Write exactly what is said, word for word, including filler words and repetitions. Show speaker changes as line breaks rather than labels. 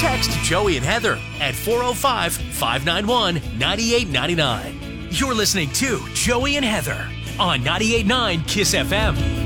text Joey and Heather at four oh five, five nine one, nine eight nine nine. You're listening to Joey and Heather on ninety-eight point nine KISS F M.